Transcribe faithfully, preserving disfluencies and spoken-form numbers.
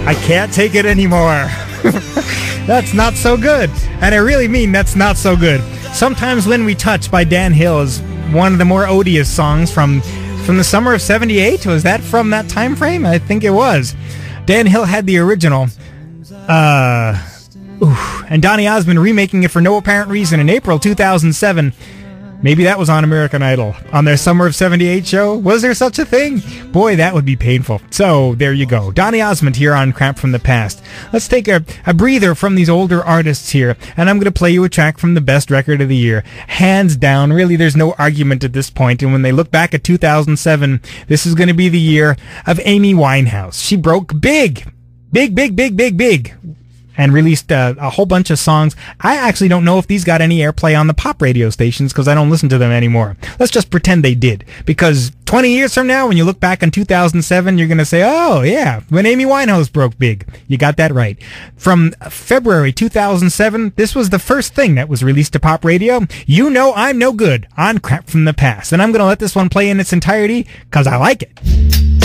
I can't take it anymore. That's not so good. And I really mean that's not so good. Sometimes When We Touch by Dan Hill is one of the more odious songs from from the summer of seventy-eight. Was that from that time frame? I think it was. Dan Hill had the original. Uh, oof. And Donny Osmond remaking it for no apparent reason in April two thousand seven. Maybe that was on American Idol, on their Summer of seventy-eight show. Was there such a thing? Boy, that would be painful. So, there you go. Donny Osmond here on Crap from the Past. Let's take a, a breather from these older artists here, and I'm going to play you a track from the best record of the year. Hands down, really, there's no argument at this point, and when they look back at two thousand seven, this is going to be the year of Amy Winehouse. She broke big. Big, big, big, big, big. And released uh, a whole bunch of songs. I actually don't know if these got any airplay on the pop radio stations because I don't listen to them anymore. Let's just pretend they did. Because twenty years from now, when you look back on two thousand seven, you're going to say, oh, yeah, when Amy Winehouse broke big. You got that right. From February two thousand seven, this was the first thing that was released to pop radio. You Know I'm No Good on Crap from the Past. And I'm going to let this one play in its entirety because I like it.